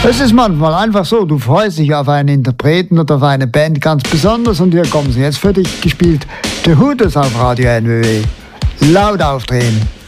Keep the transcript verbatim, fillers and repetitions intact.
Es ist manchmal einfach so, du freust dich auf einen Interpreten oder auf eine Band ganz besonders und hier kommen sie jetzt für dich gespielt. The Hooters auf Radio N W W. Laut aufdrehen.